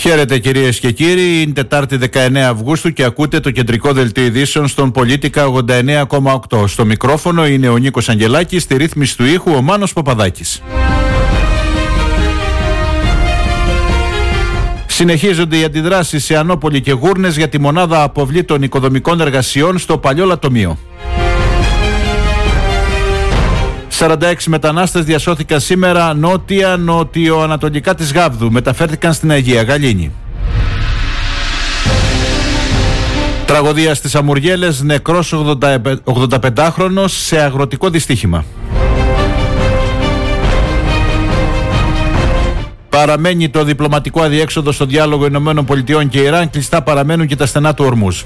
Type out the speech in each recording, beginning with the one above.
Χαίρετε κυρίες και κύριοι, είναι Τετάρτη 19 Αυγούστου και ακούτε το κεντρικό δελτίο ειδήσεων στον Πολίτικα 89,8. Στο μικρόφωνο είναι ο Νίκος Αγγελάκης, στη ρύθμιση του ήχου ο Μάνος Παπαδάκης. Συνεχίζονται οι αντιδράσεις σε Ανώπολη και Γούρνες για τη μονάδα αποβλήτων οικοδομικών εργασιών στο παλιό λατομείο. 46 μετανάστες διασώθηκαν σήμερα νότιο-ανατολικά της Γάβδου. Μεταφέρθηκαν στην Αγία Γαλήνη. Τραγωδία στις Αμουργέλες, νεκρός 85χρονος σε αγροτικό δυστύχημα. Παραμένει το διπλωματικό αδιέξοδο στο διάλογο ΗΠΑ και Ιράν, κλειστά παραμένουν και τα στενά του Ορμούζ.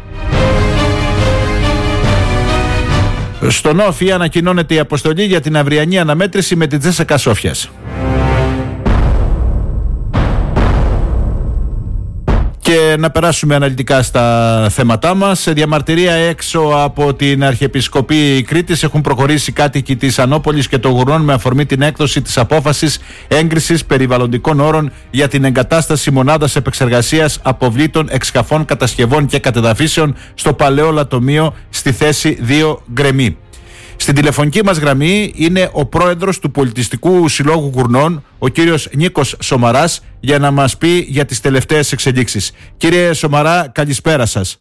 Στον Όφη ανακοινώνεται η αποστολή για την αυριανή αναμέτρηση με την Τζέσσεκα Σόφιας. Και να περάσουμε αναλυτικά στα θέματά μας. Σε διαμαρτυρία έξω από την Αρχιεπισκοπή Κρήτης έχουν προχωρήσει κάτοικοι της Ανώπολης και των Γουρνών με αφορμή την έκδοση της απόφασης έγκρισης περιβαλλοντικών όρων για την εγκατάσταση μονάδας επεξεργασίας αποβλήτων, εξκαφών, κατασκευών και κατεδαφίσεων στο παλαιό λατομείο στη θέση 2 Γκρεμή. Στην τηλεφωνική μας γραμμή είναι ο πρόεδρος του Πολιτιστικού Συλλόγου Γουρνών, ο κύριος Νίκος Σομαράς, για να μας πει για τις τελευταίες εξελίξεις. Κύριε Σομαρά, καλησπέρα σας.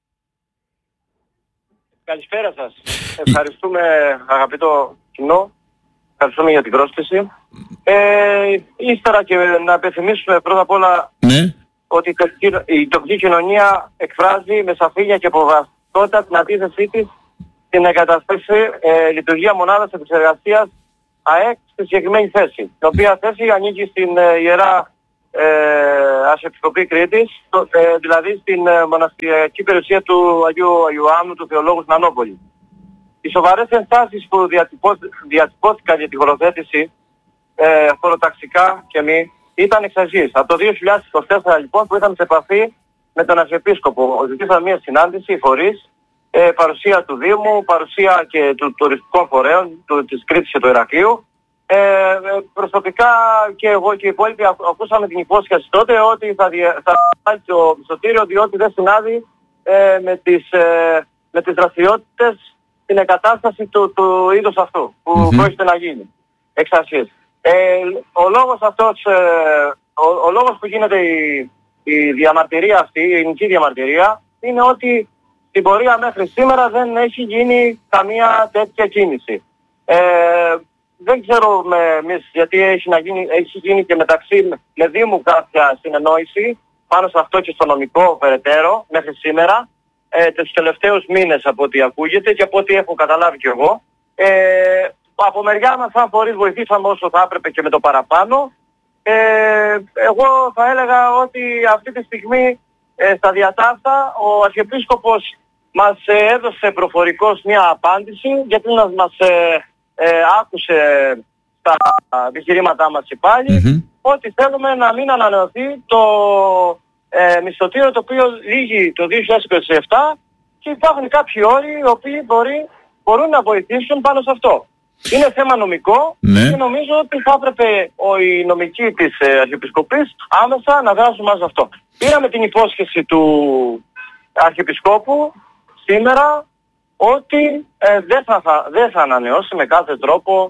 Καλησπέρα σας. Ευχαριστούμε, αγαπητό κοινό. Ευχαριστούμε για την πρόσκληση. Ύστερα και να επιθυμίσουμε πρώτα απ' όλα ότι η τοπική κοινωνία εκφράζει με σαφήνεια και αποβαστότητα την αντίθεσή της την εγκαταστήση λειτουργία μονάδας επεξεργασίας ΑΕΚ στη συγκεκριμένη θέση. Η οποία θέση ανήκει στην Ιερά Αρχιεπισκοπή Κρήτης, δηλαδή στην μοναστηριακή περιουσία του Αγίου Ιωάννου του Θεολόγου στην Ανώπολη. Οι σοβαρές ενστάσεις που διατυπώθηκαν για τη χωροθέτηση χωροταξικά και μη ήταν εξαγής. Από το 2024 λοιπόν που ήρθαμε σε επαφή με τον Αρχιεπίσκοπο, ζητήσαμε μια συνάντηση, οι φορείς, παρουσία του Δήμου, παρουσία και του τουριστικών φορέων της Κρήτης και του Ηρακλείου. Προσωπικά και εγώ και οι υπόλοιποι ακούσαμε την υπόσχεση τότε ότι θα βάλει το μισθωτήριο διότι δεν συνάδει με τις δραστηριότητες την εγκατάσταση του είδους αυτού που πρόκειται να γίνει εξ αρχής. Ο λόγος αυτός, ο λόγος που γίνεται η διαμαρτυρία αυτή, η ελληνική διαμαρτυρία, είναι ότι στην πορεία μέχρι σήμερα δεν έχει γίνει καμία τέτοια κίνηση. Δεν ξέρουμε εμείς γιατί έχει γίνει και μεταξύ με Δήμου κάποια συνεννόηση πάνω σε αυτό και στο νομικό περαιτέρω μέχρι σήμερα, τους τελευταίους μήνες από ό,τι ακούγεται και από ό,τι έχω καταλάβει κι εγώ. Από μεριά μας σαν φορείς βοηθήσαμε όσο θα έπρεπε και με το παραπάνω. Εγώ θα έλεγα ότι αυτή τη στιγμή στα διατάφτα ο Αρχιεπίσκοπος μας έδωσε προφορικώς μια απάντηση γιατί μας άκουσε τα επιχειρήματά μας και πάλι ότι θέλουμε να μην ανανεωθεί το μισθωτήριο το οποίο λύγει το 2027 και υπάρχουν κάποιοι όροι οι οποίοι μπορούν να βοηθήσουν πάνω σε αυτό. Είναι θέμα νομικό και νομίζω ότι θα έπρεπε οι νομικοί της Αρχιεπισκοπής άμεσα να δράσουν μαζί αυτό. Πήραμε την υπόσχεση του Αρχιεπισκόπου σήμερα ότι δεν θα ανανεώσει με κάθε τρόπο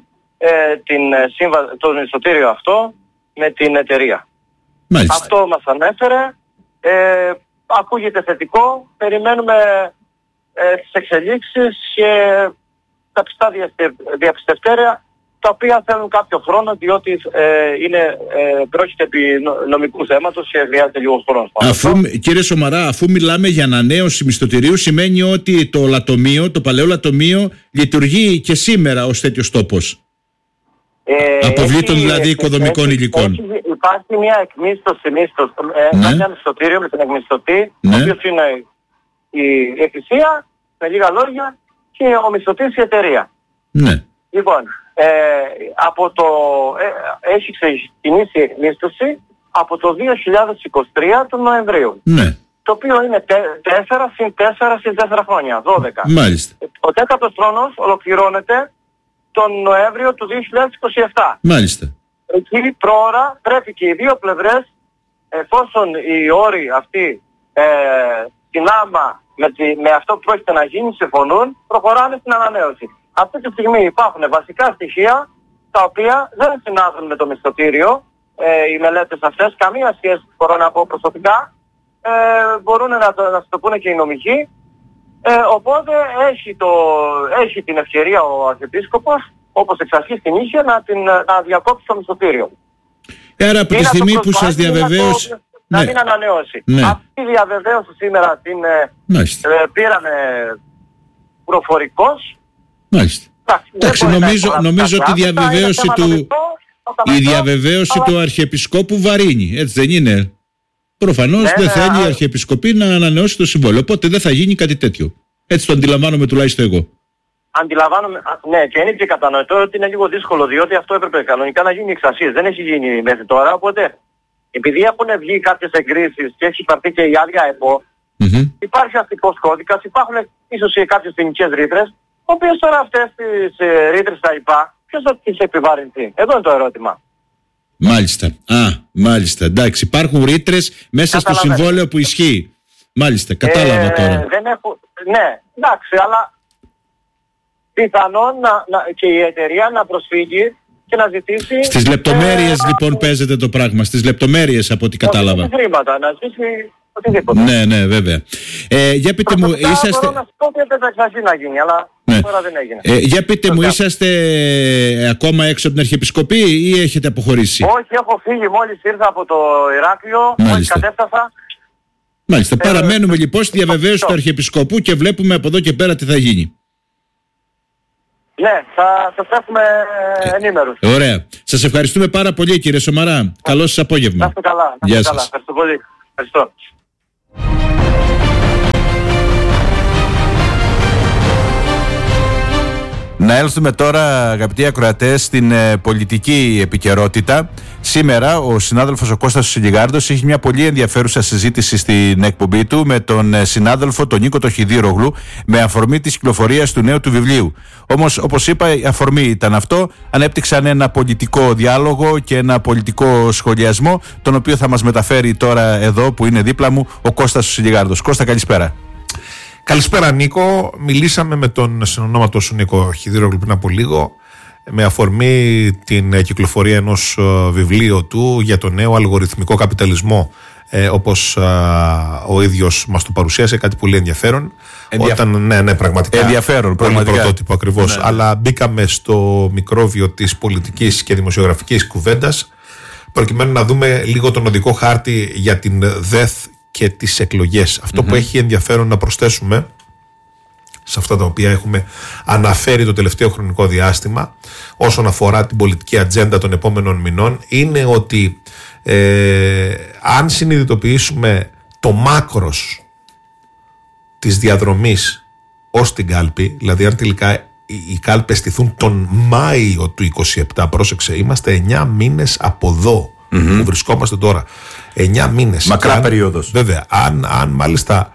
το μισθωτήριο αυτό με την εταιρεία. Μάλιστα. Αυτό μας ανέφερε. Ακούγεται θετικό. Περιμένουμε τις εξελίξεις και τα πιστά διαπιστευτέρια τα οποία θέλουν κάποιο χρόνο διότι πρόκειται επί νομικού θέματος και χρειάζεται λίγο χρόνο. Κύριε Σομαρά, αφού μιλάμε για ανανέωση μισθωτηρίου, σημαίνει ότι το λατομείο, το παλαιό λατομείο λειτουργεί και σήμερα ως τέτοιος τόπος. Αποβλήτων δηλαδή οικοδομικών υλικών. Υπάρχει μια εκμίσθωση, ένα μισθωτήριο με την εκμισθωτή, ο οποίος είναι η εκκλησία, με λίγα λόγια, και ο μισθωτής η εταιρεία. Ναι. Λοιπόν, έχει ξεκινήσει η εκμίσθωση από το 2023 του Νοεμβρίου. Ναι. Το οποίο είναι 4 συν 4 συν 4 χρόνια, 12. Μάλιστα. Ο 4ος χρόνος ολοκληρώνεται τον Νοέμβριο του 2027. Μάλιστα. Εκεί πρόωρα πρέπει και οι δύο πλευρές εφόσον οι όροι αυτοί συνάμα με αυτό που πρόκειται να γίνει συμφωνούν, προχωράνε στην ανανέωση. Αυτή τη στιγμή υπάρχουν βασικά στοιχεία τα οποία δεν συνάδουν με το μισθωτήριο, οι μελέτες αυτές, καμία σχέση μπορώ να πω προσωπικά, μπορούν να το πούνε και οι νομικοί, οπότε έχει την ευκαιρία ο Αρχιεπίσκοπος, όπως εξ αρχής την είχε, να διακόψει το μισθωτήριο. Άρα από τη στιγμή που σας διαβεβαίωσε... Να μην ανανεώσει. Ναι. Αυτή η διαβεβαίωση σήμερα την πήραμε προφορικός. Μάλιστα. Εντάξει, νομίζω ότι η διαβεβαίωση του Αρχιεπισκόπου βαρύνει, έτσι δεν είναι? Προφανώς δεν θέλει η Αρχιεπισκοπή να ανανεώσει το συμβόλαιο, οπότε δεν θα γίνει κάτι τέτοιο. Έτσι το αντιλαμβάνομαι τουλάχιστον εγώ. Αντιλαμβάνομαι, ναι, και είναι και κατανοητό ότι είναι λίγο δύσκολο, διότι αυτό έπρεπε κανονικά να γίνει εξ αρχής. Δεν έχει γίνει μέχρι τώρα, οπότε επειδή έχουν βγει κάποιες εγκρίσεις και έχει υπαρθεί και η άδεια ΕΠΟ, υπάρχει αστικός κώδικας, υπάρχουν ίσως και κάποιες ποινικές ρήτρες, οποίες τώρα αυτές τις ρήτρες τα ΙΠΑ, ποιος θα τις επιβαρυνθεί? Εδώ είναι το ερώτημα. Μάλιστα. Εντάξει, υπάρχουν ρήτρες μέσα στο συμβόλαιο που ισχύει. Μάλιστα, κατάλαβα τώρα. Ναι, εντάξει, αλλά πιθανόν και η εταιρεία να προσφύγει και να ζητήσει... Στις λεπτομέρειες λοιπόν παίζεται το πράγμα, στις λεπτομέρειες από ό,τι κατάλαβα. Όχι χρήματα, να ζητήσει οτιδήποτε. Ναι, βέβαια. Για πείτε μου, είσαστε... Μπορώ να σου πω ότι έπρεπε να γίνει, αλλά τώρα δεν έγινε. Για πείτε μου, είσαστε ακόμα έξω από την Αρχιεπισκοπή ή έχετε αποχωρήσει? Όχι, έχω φύγει μόλις ήρθα από το Ηράκλειο, μόλις κατέφτασα. Μάλιστα, παραμένουμε λοιπόν στη διαβεβαίωση του Αρχιεπισκοπού και βλέπουμε από εδώ και πέρα τι θα γίνει. Ναι, θα σας έχουμε ενήμερους. Ωραία. Σας ευχαριστούμε πάρα πολύ, κύριε Σωμαρά. Καλό σας απόγευμα. Να είστε καλά. Γεια σας. Ευχαριστώ πολύ. Ευχαριστώ. Να έλθουμε τώρα, αγαπητοί ακροατές, στην πολιτική επικαιρότητα. Σήμερα ο συνάδελφος ο Κώστας Σιλιγάρδος έχει μια πολύ ενδιαφέρουσα συζήτηση στην εκπομπή του με τον συνάδελφο τον Νίκο Χιδίρογλου με αφορμή της κυκλοφορίας του νέου του βιβλίου. Όμως, όπως είπα, η αφορμή ήταν αυτό. Ανέπτυξαν ένα πολιτικό διάλογο και ένα πολιτικό σχολιασμό, τον οποίο θα μας μεταφέρει τώρα εδώ που είναι δίπλα μου ο Κώστας Σιλιγάρδος. Κώστα, καλησπέρα. Καλησπέρα Νίκο, μιλήσαμε με τον συνονόματο σου Νίκο Χιδίρογλου πριν από λίγο με αφορμή την κυκλοφορία ενός βιβλίου του για το νέο αλγοριθμικό καπιταλισμό, όπως ο ίδιος μας το παρουσίασε, κάτι πολύ ενδιαφέρον. Ναι, πραγματικά ενδιαφέρον, πολύ πρωτότυπο ακριβώς, ναι. Αλλά μπήκαμε στο μικρόβιο της πολιτικής και δημοσιογραφικής κουβέντας προκειμένου να δούμε λίγο τον οδικό χάρτη για την ΔΕΘ και τις εκλογές. Αυτό που έχει ενδιαφέρον να προσθέσουμε σε αυτά τα οποία έχουμε αναφέρει το τελευταίο χρονικό διάστημα όσον αφορά την πολιτική ατζέντα των επόμενων μηνών είναι ότι αν συνειδητοποιήσουμε το μάκρος της διαδρομής ως την κάλπη, δηλαδή αν τελικά οι κάλπες στηθούν τον Μάιο του 27, πρόσεξε, είμαστε 9 μήνες από εδώ που βρισκόμαστε τώρα. 9 μήνες. Μακρά περίοδος. Βέβαια, αν μάλιστα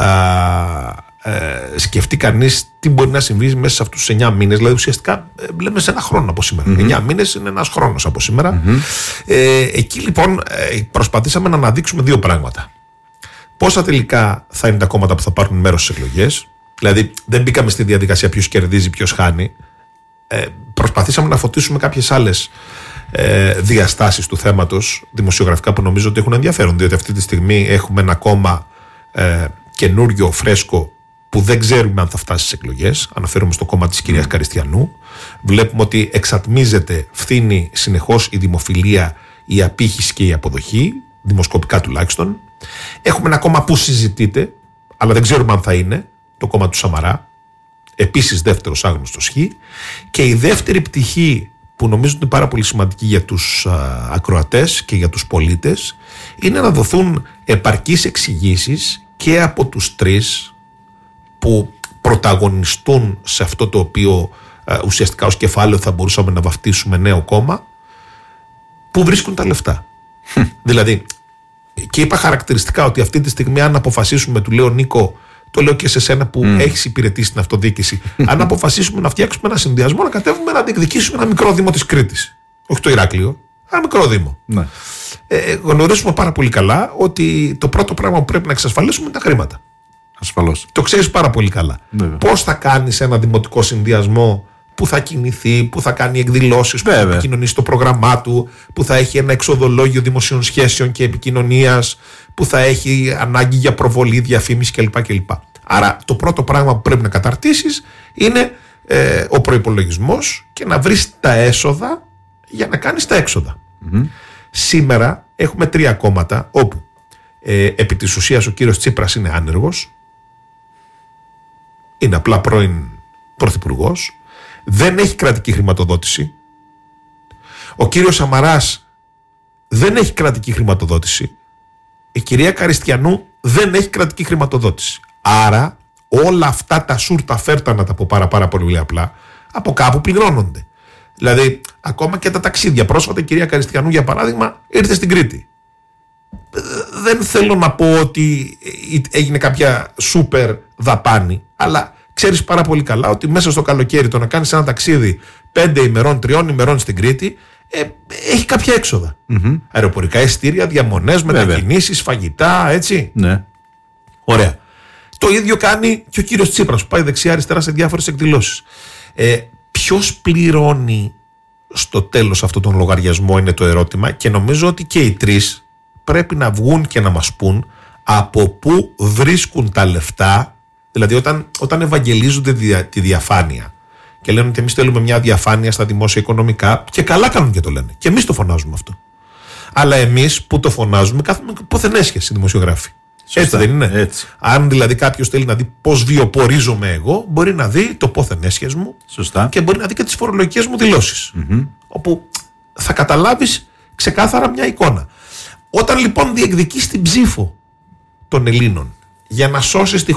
σκεφτεί κανείς τι μπορεί να συμβεί μέσα σε αυτούς τους 9 μήνες, δηλαδή ουσιαστικά λέμε σε ένα χρόνο από σήμερα. 9 μήνες είναι ένας χρόνος από σήμερα. Εκεί λοιπόν προσπαθήσαμε να αναδείξουμε δύο πράγματα. Πόσα τελικά θα είναι τα κόμματα που θα πάρουν μέρος στις εκλογές, δηλαδή δεν μπήκαμε στη διαδικασία ποιος κερδίζει, ποιος χάνει. Προσπαθήσαμε να φωτίσουμε κάποιες άλλες διαστάσεις του θέματος δημοσιογραφικά που νομίζω ότι έχουν ενδιαφέρον, διότι αυτή τη στιγμή έχουμε ένα κόμμα καινούριο, φρέσκο, που δεν ξέρουμε αν θα φτάσει στις εκλογές. Αναφέρομαι στο κόμμα της κυρίας Καριστιανού. Βλέπουμε ότι εξατμίζεται, φθήνει συνεχώς η δημοφιλία, η απήχηση και η αποδοχή, δημοσκοπικά τουλάχιστον. Έχουμε ένα κόμμα που συζητείται, αλλά δεν ξέρουμε αν θα είναι, το κόμμα του Σαμαρά, επίσης δεύτερος άγνωστος Χ. Και η δεύτερη πτυχή που νομίζω ότι είναι πάρα πολύ σημαντική για τους ακροατές και για τους πολίτες είναι να δοθούν επαρκείς εξηγήσεις και από τους τρεις που πρωταγωνιστούν σε αυτό το οποίο ουσιαστικά ως κεφάλαιο θα μπορούσαμε να βαφτίσουμε νέο κόμμα, που βρίσκουν τα λεφτά. Δηλαδή, και είπα χαρακτηριστικά ότι αυτή τη στιγμή αν αποφασίσουμε, του λέω Νίκο, το λέω και σε σένα που έχεις υπηρετήσει την αυτοδιοίκηση, αν αποφασίσουμε να φτιάξουμε ένα συνδυασμό, να κατέβουμε να διεκδικήσουμε ένα μικρό δήμο της Κρήτης, όχι το Ηράκλειο, Ένα μικρό δήμο. Ναι. Γνωρίζουμε πάρα πολύ καλά ότι το πρώτο πράγμα που πρέπει να εξασφαλίσουμε είναι τα χρήματα. Ασφαλώς. Το ξέρεις πάρα πολύ καλά. Πώς θα κάνεις ένα δημοτικό συνδυασμό που θα κινηθεί, που θα κάνει εκδηλώσεις, που θα επικοινωνήσει το πρόγραμμά του, που θα έχει ένα εξοδολόγιο δημοσίων σχέσεων και επικοινωνίας, που θα έχει ανάγκη για προβολή, διαφήμιση κλπ. Άρα το πρώτο πράγμα που πρέπει να καταρτήσεις είναι ο προϋπολογισμός και να βρεις τα έσοδα για να κάνεις τα έξοδα. Σήμερα έχουμε 3 κόμματα όπου επί της ουσίας ο κύριος Τσίπρας είναι άνεργος, είναι απλά πρώην πρωθυπουργός, δεν έχει κρατική χρηματοδότηση, ο κύριος Σαμαράς δεν έχει κρατική χρηματοδότηση, η κυρία Καριστιανού δεν έχει κρατική χρηματοδότηση. Άρα όλα αυτά τα σούρτα φέρτα, να τα πω πάρα πολύ απλά, από κάπου πληρώνονται. Δηλαδή ακόμα και τα ταξίδια. Πρόσφατα η κυρία Καριστιανού για παράδειγμα ήρθε στην Κρήτη. Δεν θέλω να πω ότι έγινε κάποια σούπερ δαπάνη, αλλά ξέρεις πάρα πολύ καλά ότι μέσα στο καλοκαίρι το να κάνεις ένα ταξίδι 5 ημερών, 3 ημερών στην Κρήτη έχει κάποια έξοδα. Αεροπορικά εισιτήρια, διαμονές, μετακινήσεις, φαγητά, έτσι. Ναι. Ωραία. Το ίδιο κάνει και ο κύριος Τσίπρας που πάει δεξιά-αριστερά σε διάφορες εκδηλώσεις. Ποιος πληρώνει στο τέλος αυτόν τον λογαριασμό είναι το ερώτημα, και νομίζω ότι και οι τρεις πρέπει να βγουν και να μας πούν από πού βρίσκουν τα λεφτά. Δηλαδή όταν ευαγγελίζονται τη διαφάνεια και λένε ότι εμείς θέλουμε μια διαφάνεια στα δημόσια οικονομικά, και καλά κάνουν και το λένε, και εμείς το φωνάζουμε αυτό, αλλά εμείς που το φωνάζουμε κάθομαι πόθεν έσχεση δημοσιογράφοι. Σωστά, έτσι δεν είναι? Έτσι. Αν δηλαδή κάποιος θέλει να δει πώς βιοπορίζομαι εγώ, μπορεί να δει το πόθεν έσχες μου. Σωστά. Και μπορεί να δει και τις φορολογικές μου δηλώσεις, όπου θα καταλάβεις ξεκάθαρα μια εικόνα. Όταν λοιπόν διεκδικείς την ψήφο των Ελλήνων για να σώσεις τη